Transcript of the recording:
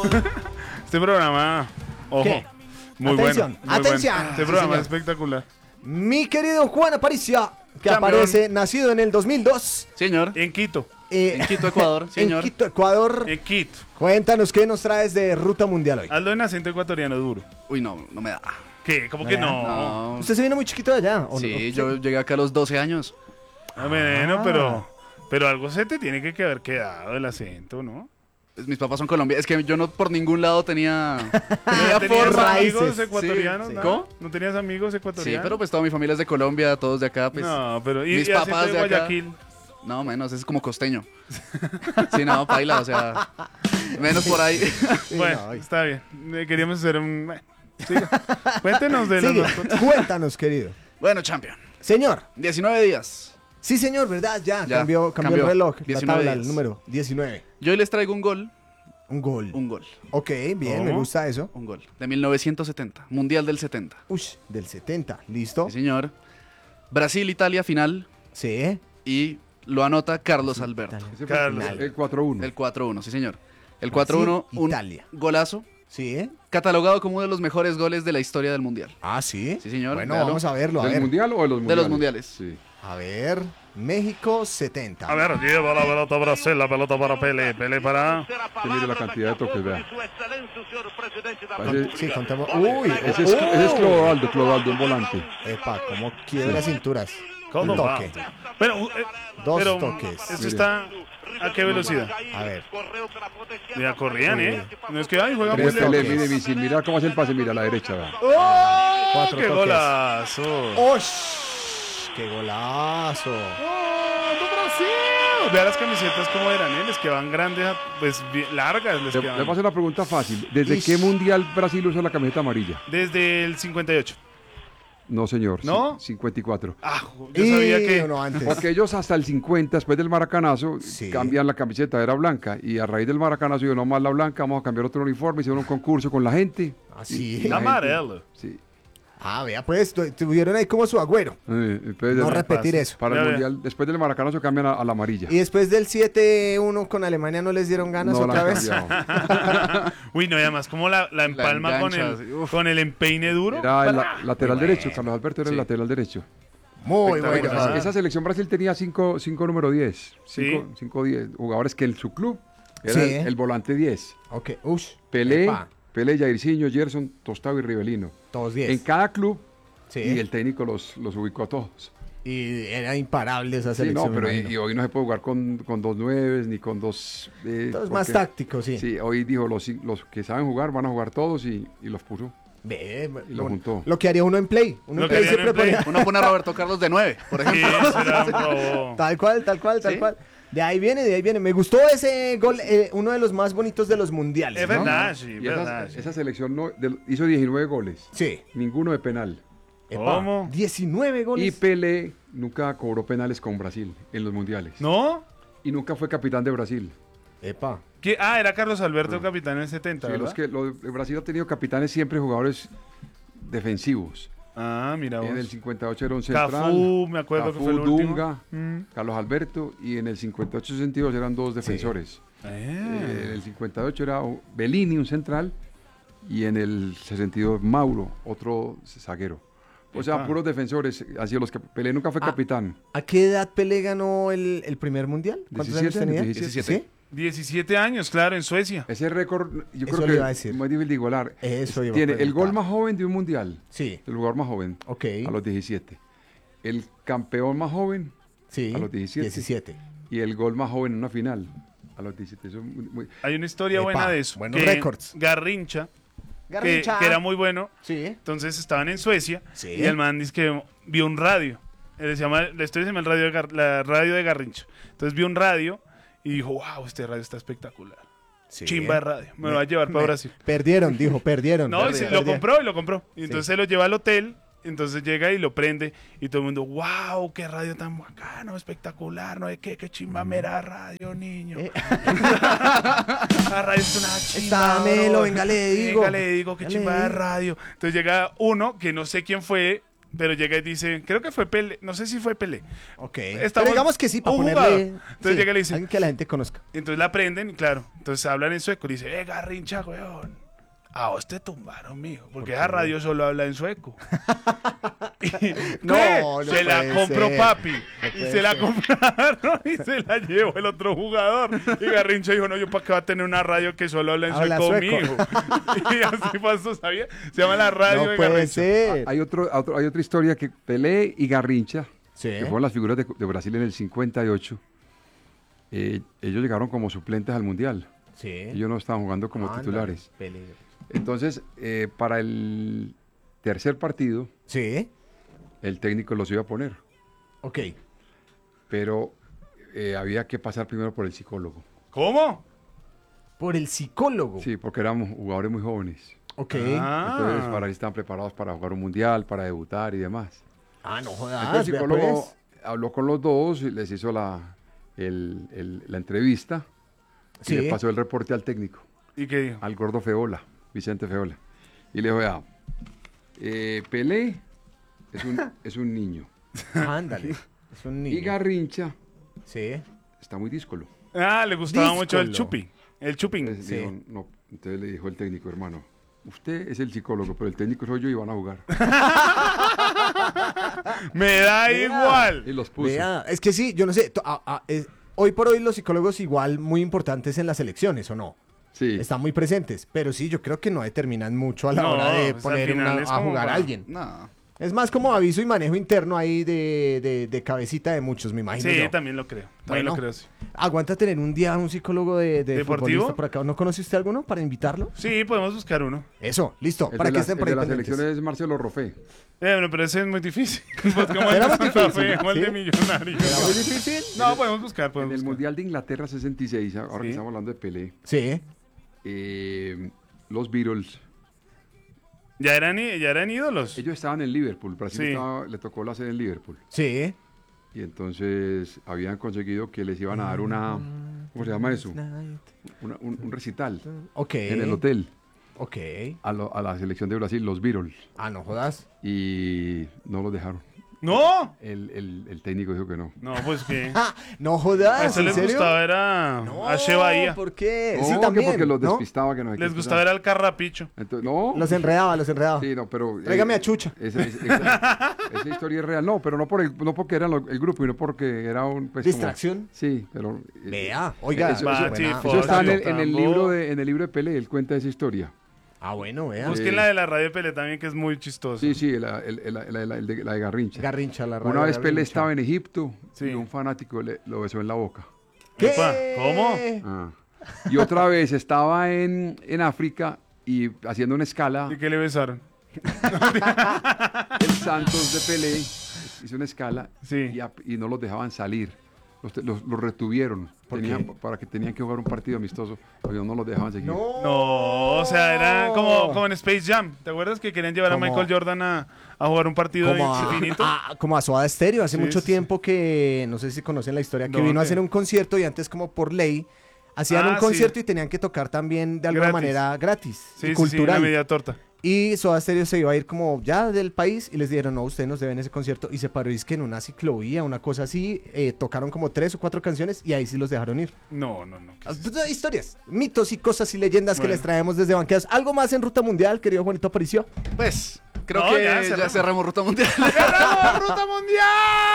Este programa, ojo, ¿Qué? muy Atención, bueno. Muy atención. Bueno. Este Sí, programa señor. es espectacular. Mi querido Juan Aparicio, que Campeón. aparece nacido en el 2002. Señor. En Quito. En Quito, Ecuador, señor. En Quito, Ecuador. En Quito. Cuéntanos qué nos traes de Ruta Mundial hoy. Hazlo en acento ecuatoriano duro. Uy, no me da. ¿Qué? ¿Cómo que no? No. ¿Usted se vino muy chiquito de allá? ¿o Sí, no? yo llegué acá a los 12 años. Bueno, pero algo se te tiene que haber quedado el acento, ¿no? Pues mis papás son colombianos. Es que yo no por ningún lado tenía ¿No tenías forma. amigos raíces. ecuatorianos? Sí, sí. ¿No? ¿Cómo? ¿No tenías amigos Sí, ecuatorianos? pero pues toda mi familia es de Colombia, todos de acá, pues. No, pero... ¿Y, mis y acento papás de de acá. Guayaquil? No, menos, es como costeño. Sí, no, paila, o sea. Menos por ahí. Bueno, no, está bien. Queríamos hacer un... bueno, siga. Cuéntenos de Sigue. las mascotas. Cuéntanos, querido. Bueno, champion. Señor. 19 días. Sí, señor, ¿verdad? Ya, Ya, cambió el cambió. reloj, 19 la tabla, días. el número 19. Yo hoy les traigo un gol. Un gol. Un gol. Ok, bien, me ¿Cómo? gusta eso. Un gol. De 1970. Mundial del 70. Ush, del 70, ¿listo? Sí, señor. Brasil-Italia final. Sí. Y lo anota Carlos Alberto. Italia. Ese fue Carlos. el 4-1. El 4-1, sí, señor. El Brasil, 4-1, un Italia. golazo. Sí. Catalogado como uno de los mejores goles de la historia del Mundial. Ah, sí. Sí, señor, Bueno, véalo. vamos a verlo, a ¿Del ver. mundial o de los mundiales? De los mundiales. Sí. A ver, México 70. A ver, lleva la pelota a Brasil, la pelota para Pelé, Pelé para... Que mire la cantidad de toques, vea. Parece- Sí, contemos. Uy, ese es Clodoaldo, un volante. Epa, cómo quiebra cinturas. ¿Cómo Un va? toque. Bueno, Dos pero toques. ¿esto Mire. está a qué velocidad? A ver. Ya corrían, ¿eh? No es que, ay, juega muy Mire, Pelé, lento. mire, Misil, mira cómo hace el pase, mira a la derecha, vea. ¡Oh! Cuatro ¡Qué toques. golazo! ¡Osh! ¡Qué golazo! ¡Oh, no, Brasil! Vea las camisetas como eran, ¿eh? Les quedaban grandes, pues largas les Le voy a quedaban. hacer una pregunta fácil. ¿Desde Ish. qué mundial Brasil usa la camiseta amarilla? Desde el 58. No, señor. ¿No? 54. Ah, yo sabía que... No, antes. Porque ellos hasta el 50, después del maracanazo, Sí. cambian la camiseta, era blanca. Y a raíz del maracanazo, yo no más la blanca, vamos a cambiar otro uniforme, hicieron un concurso con la gente. Así. Y la gente- Amarelo. Sí. Ah, vea, pues, tuvieron ahí como su agüero. Entonces, No de- repetir eso. para el Ya, mundial, después del maracanazo cambian a la amarilla. Y después del 7-1 con Alemania no les dieron ganas No la otra han vez. cambiado. Uy, no, y además como la empalma con engancha, el, sí, uf. con el empeine duro. Era el ¡Pra! lateral derecho, Carlos Alberto era el Sí. lateral derecho. Muy Espectacular. bueno. Esa selección Brasil tenía 5 número 10. Sí. 5-10 jugadores que en su club era Sí. el volante 10. Ok, ush. Pelé, Epa, Jairzinho, Gerson, Tostado y Rivelino. todos En 10. cada club, Sí. y el técnico los ubicó a todos. Y era imparable esa Sí, selección. no, pero me imagino. y hoy no se puede jugar con 2 9 ni con 2. Entonces, más táctico, sí. Sí, hoy dijo, los que saben jugar van a jugar todos y los puso. Ve, Y lo juntó. lo que haría uno en Play. Uno Lo en que Play haría siempre uno en Play. ponía. Uno pone a Roberto Carlos de 9, por Sí, ejemplo. eso era un robo. Tal cual, tal cual, tal ¿Sí? cual. De ahí viene, de ahí viene. Me gustó ese gol, uno de los más bonitos de los mundiales. Es ¿no? verdad, sí, Y verdad. esa selección hizo 19 goles, Sí. ninguno de penal. Epa, ¿Cómo? 19 Y goles. Pelé nunca cobró penales con Brasil en los mundiales. ¿No? Y nunca fue capitán de Brasil. Epa. ¿Qué? Ah, era Carlos Alberto el capitán en el 70, Sí, ¿verdad? Brasil ha tenido capitanes siempre jugadores defensivos. Ah, mira vos. En el 58 era un central. Cafú, me acuerdo que fue el Cafú, último. Dunga, Mm. Carlos Alberto. Y en el 58-62 eran 2 defensores. En el 58 era Bellini, un central. Y en el 62 Mauro, otro zaguero. O sea, Epa. puros defensores. Así los que Pelé nunca fue capitán. ¿A qué edad Pelé ganó el primer mundial? ¿Cuántos 17, años tenía? 17. ¿Sí? 17 años, claro, en Suecia. Ese récord, yo Eso creo le que iba a decir. es muy difícil de igualar. Eso iba a Tiene el preguntar. gol más joven de un mundial. Sí. El jugador más joven. Ok. A los 17. El campeón más joven Sí. a los 17. 17. y el gol más joven en una final. A los 17. Eso es muy- Hay una historia Epa, buena de eso. buenos que récords. Garrincha, que Garrincha. era muy bueno, Sí. entonces estaban en Suecia Sí. y el man dice que vio un radio. Se llama, la historia se llama el radio la radio de Garrincha. Entonces vio un radio y dijo, wow, este radio está espectacular. Sí. Chimba de radio, me lo va a llevar para Brasil. Perdieron, dijo, perdieron. No, y se lo Perdieron. compró y lo compró. Y entonces se lo lleva al hotel. Entonces llega y lo prende. Y todo el mundo, wow, qué radio tan bacano, espectacular. No hay qué chimba mera radio, niño. La radio es una chimba. Está melo, bro. venga, le digo. Venga, le digo, qué Venga, chimba le de digo. radio. Entonces llega uno que no sé quién fue, pero llega y dice, creo que fue Pelé, no sé si fue Pelé. Ok. Estamos- Pero digamos que sí, para un ponerle... jugador. Entonces sí, llega y le dice- alguien que la gente conozca. Entonces la aprenden y claro, entonces hablan en sueco. Y dice, Garrincha, weón. A vos te tumbaron, mijo. Porque esa radio solo habla en sueco. No, ¿Qué? no se la puede compró ser. papi. No Y puede se la ser. compraron y se la llevó el otro jugador. Y Garrincha dijo, no, yo para qué va a tener una radio que solo habla en Habla sueco, sueco. mijo. Y así pasó, ¿sabía? Se llama la radio No de puede Garrincha. ser. Hay otra historia que Pelé y Garrincha, Sí. que fueron las figuras de Brasil en el 58, ellos llegaron como suplentes al Mundial. Sí. Ellos no estaban jugando como Ándale, titulares. peligro. Entonces, para el tercer partido, Sí. el técnico los iba a poner, Ok. pero había que pasar primero por el psicólogo. ¿Cómo? Por el psicólogo. Sí, porque éramos jugadores muy jóvenes. Ok. Entonces, para ahí estaban preparados para jugar un mundial, para debutar y demás. Ah, no Entonces, jodas. el vea, psicólogo pues. habló con los dos y les hizo la entrevista y Sí. le pasó el reporte al técnico, ¿Y qué dijo? al gordo Feola, Vicente Feola. Y le dijo, vea, Pelé es un niño. Ándale. Es un niño. Y Garrincha Sí. está muy díscolo. Ah, le gustaba mucho el Díscolo. chupi. El chuping. Entonces, Sí. dijo, no. Entonces le dijo el técnico, hermano, usted es el psicólogo, pero el técnico soy yo y van a jugar. Me da igual. Y los puso. Vea, es que sí, yo no sé. Hoy por hoy los psicólogos igual muy importantes en las elecciones, ¿o no? Sí. Están muy presentes, pero sí, yo creo que no determinan mucho a la No, hora de pues, al poner final es a como jugar a para- alguien. No. Es más como aviso y manejo interno ahí de cabecita de muchos, me imagino Sí, yo. también lo creo. También Bueno. lo creo, sí. Aguanta tener un día un psicólogo de ¿Deportivo? futbolista por acá. ¿No conoce usted alguno para invitarlo? Sí, podemos buscar uno. Eso, listo, El para de que las- estén el por de ahí las pendientes. elecciones es Marcelo Rofé. Bueno, pero ese es muy difícil. Pues como Era el muy de difícil, Café, como el de ¿sí? Millonario. ¿Era muy difícil? No, podemos buscar, En podemos el buscar. Mundial de Inglaterra 66, ahora Sí. que estamos hablando de Pelé, Sí. los Beatles, Ya eran ídolos. ellos estaban en Liverpool, Brasil Sí. le tocó la sede en Liverpool. Sí. Y entonces habían conseguido que les iban a dar una, ¿cómo se llama eso? Un recital Ok. en el hotel Ok. a la selección de Brasil, los Beatles. Ah, no jodas. Y no los dejaron. No. El técnico dijo que no. No, pues que. Ah, no A jodas, eso ¿en les serio? gustaba era No, a Che Bahía. ¿por qué? No, Sí, que también, porque los ¿no? despistaba que no sé qué Les cosa. gustaba era el carrapicho. Entonces, no. Los enredaba. Sí, no, pero... Tráigame a Chucha. Esa historia es real. No, pero no porque era el grupo, sino porque era un... Pues, como- ¿Distracción? sí, pero... Vea, oiga. Eso- buena- Bachi, buena- Eso está Tambo. en el libro de Pelé, él cuenta esa historia. Ah, bueno, vea. Busquen la de la radio Pelé también, que es muy chistoso. Sí, la de Garrincha. Garrincha, la radio. Una vez Pelé Garrincha. estaba en Egipto Sí. y un fanático lo besó en la boca. ¿Qué? Epa, ¿cómo? Ah. Y otra vez estaba en África y haciendo una escala, ¿Y qué le besaron? el Santos de Pelé hizo una escala Sí. y no los dejaban salir. Los retuvieron ¿Por Tenían- qué? para que tenían que jugar un partido amistoso, pero no los dejaban seguir. No, o sea, era como en Space Jam. ¿Te acuerdas que querían llevar a Como- Michael Jordan a jugar un partido infinito? Como a Soda Stereo, hace Sí, mucho sí, tiempo que, no sé si conocen la historia, que No, vino a ¿qué? hacer un concierto y antes como por ley hacían Ah, un concierto sí. y tenían que tocar también de alguna Gratis. manera gratis, Sí, y sí, cultural. la media torta. Y Soda Stereo se iba a ir como ya del país y les dijeron, no, ustedes nos deben ese concierto. Y se paró, y es que en una ciclovía, una cosa así, tocaron como 3 o 4 canciones y ahí sí los dejaron ir. No. ¿qué es eso? Historias, mitos y cosas y leyendas que Bueno. les traemos desde Banqueas. ¿Algo más en Ruta Mundial, querido Juanito Aparicio? Pues, creo No, que ya ya cerramos. cerramos Ruta Mundial. ¡Cerramos Ruta Mundial!